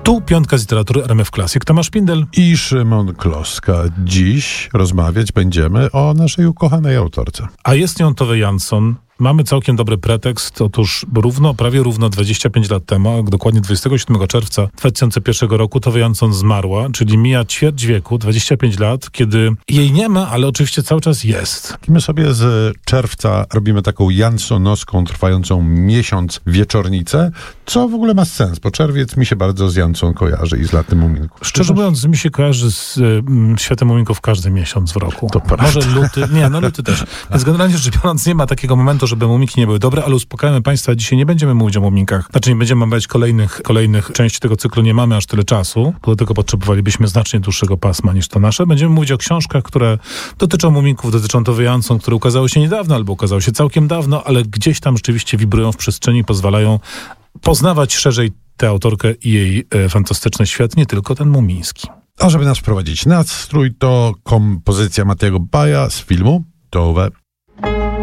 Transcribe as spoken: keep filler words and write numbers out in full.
Tu piątka z literatury R M F Classic. Tomasz Szpindel i Szymon Kloska. Dziś rozmawiać będziemy o naszej ukochanej autorce. A jest nią Tove Jansson. Mamy całkiem dobry pretekst. Otóż równo, prawie równo dwadzieścia pięć lat temu, dokładnie dwudziestego siódmego czerwca dwa tysiące pierwszego roku Tove Jansson zmarła, czyli mija ćwierć wieku, dwadzieścia pięć lat, kiedy jej nie ma, ale oczywiście cały czas jest. My sobie z czerwca robimy taką janssonowską, trwającą miesiąc wieczornicę, co w ogóle ma sens, bo czerwiec mi się bardzo z Jansson kojarzy i z latem muminków. Szczerze mówiąc, mi się kojarzy z y, światem muminków każdy miesiąc w roku. To Może luty, nie, no luty też. Więc generalnie rzecz biorąc, nie ma takiego momentu, żeby muminki nie były dobre, ale uspokajamy Państwa, dzisiaj nie będziemy mówić o muminkach. Znaczy nie będziemy omawiać kolejnych, kolejnych części tego cyklu, nie mamy aż tyle czasu, dlatego potrzebowalibyśmy znacznie dłuższego pasma niż to nasze. Będziemy mówić o książkach, które dotyczą muminków, dotyczą Tove Jansson, które ukazały się niedawno albo ukazały się całkiem dawno, ale gdzieś tam rzeczywiście wibrują w przestrzeni, pozwalają poznawać szerzej tę autorkę i jej e, fantastyczny świat, nie tylko ten mumiński. A żeby nas wprowadzić nastrój, to kompozycja Mattiego Baja z filmu Tove